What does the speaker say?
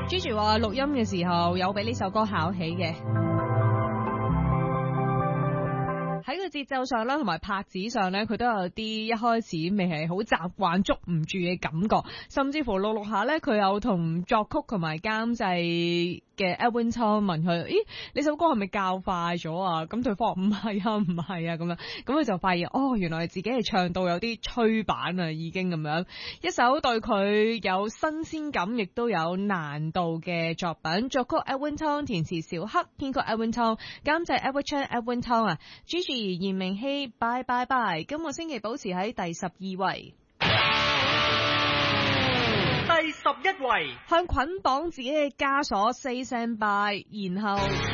Gigi 話錄音嘅時候有俾呢首歌考起嘅。喺個節奏上啦，同埋拍子上咧，佢都有啲一開始未係好習慣捉唔住嘅感覺，甚至乎錄下咧，佢有同作曲同埋監製嘅 Edwin Tong 問佢：咦，你首歌係咪較快咗啊？咁對方話唔係啊，唔係啊，咁樣，咁佢就發現哦，原來自己係唱到有啲催版啊，已經咁樣。一首對佢有新鮮感，亦都有難度嘅作品。作曲 Edwin Tong， 填詞小黑，編曲 Edwin Tong， 監製 Edwin Tong 啊。Gigi 嚴明熙拜拜拜，今個星期保持喺第12位。 第11位， 向捆綁自己嘅枷鎖 say 聲 bye， 然後